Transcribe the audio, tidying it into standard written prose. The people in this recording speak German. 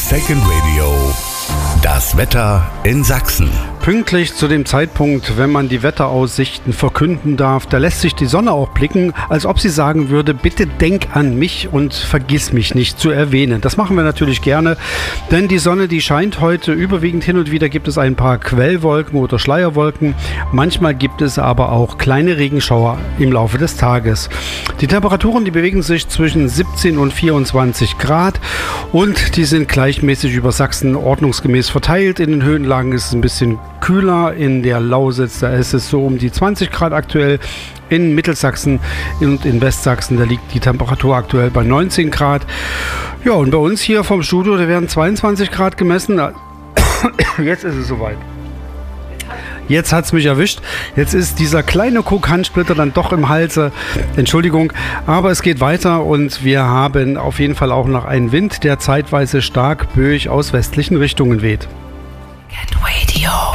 Second Radio. Das Wetter in Sachsen. Pünktlich zu dem Zeitpunkt, wenn man die Wetteraussichten verkünden darf, da lässt sich die Sonne auch blicken, als ob sie sagen würde, bitte denk an mich und vergiss mich nicht zu erwähnen. Das machen wir natürlich gerne, denn die Sonne, die scheint heute überwiegend. Hin und wieder gibt es ein paar Quellwolken oder Schleierwolken. Manchmal gibt es aber auch kleine Regenschauer im Laufe des Tages. Die Temperaturen, die bewegen sich zwischen 17 und 24 Grad und die sind gleichmäßig über Sachsen ordnungsgemäß verteilt. In den Höhenlagen ist es ein bisschen kühler, in der Lausitz, da ist es so um die 20 Grad aktuell. In Mittelsachsen und in Westsachsen, da liegt die Temperatur aktuell bei 19 Grad. Ja, und bei uns hier vom Studio, da werden 22 Grad gemessen. Jetzt ist es soweit. Jetzt hat es mich erwischt. Jetzt ist dieser kleine Krokantsplitter dann doch im Halse. Entschuldigung, aber es geht weiter und wir haben auf jeden Fall auch noch einen Wind, der zeitweise stark böig aus westlichen Richtungen weht. Get Radio.